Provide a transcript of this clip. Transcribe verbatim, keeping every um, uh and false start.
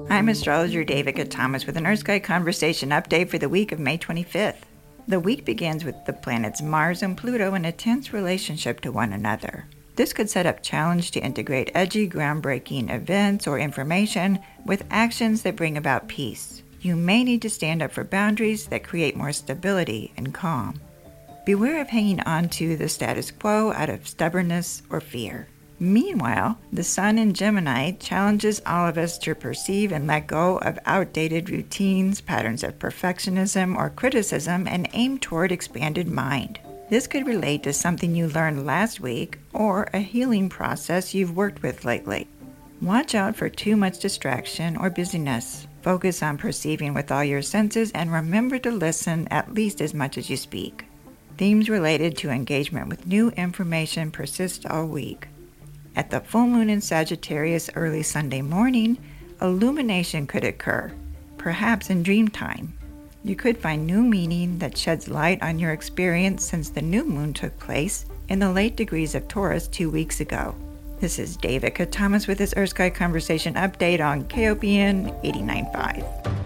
I'm astrologer Devika Thomas with an Earth Sky Conversation update for the week of May twenty-fifth. The week begins with the planets Mars and Pluto in a tense relationship to one another. This could set up challenge to integrate edgy, groundbreaking events or information with actions that bring about peace. You may need to stand up for boundaries that create more stability and calm. Beware of hanging on to the status quo out of stubbornness or fear. Meanwhile, the Sun in Gemini challenges all of us to perceive and let go of outdated routines, patterns of perfectionism or criticism, and aim toward expanded mind. This could relate to something you learned last week or a healing process you've worked with lately. Watch out for too much distraction or busyness. Focus on perceiving with all your senses and remember to listen at least as much as you speak. Themes related to engagement with new information persist all week. At the full moon in Sagittarius early Sunday morning, illumination could occur, perhaps in dream time. You could find new meaning that sheds light on your experience since the new moon took place in the late degrees of Taurus two weeks ago. This is Devika Thomas with this Earth Sky Conversation update on K O P N eighty-nine point five.